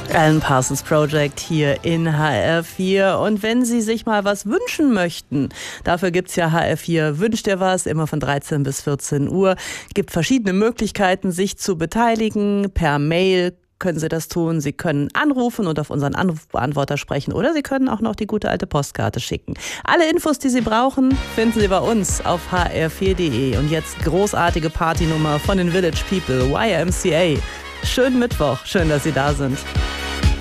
Alan Parsons Project hier in HR4. Und wenn Sie sich mal was wünschen möchten, dafür gibt's ja HR4 Wünscht dir was, immer von 13 bis 14 Uhr. Gibt verschiedene Möglichkeiten, sich zu beteiligen. Per Mail können Sie das tun. Sie können anrufen und auf unseren Anrufbeantworter sprechen oder Sie können auch noch die gute alte Postkarte schicken. Alle Infos, die Sie brauchen, finden Sie bei uns auf hr4.de. Und jetzt großartige Partynummer von den Village People, YMCA. Schönen Mittwoch, schön, dass Sie da sind.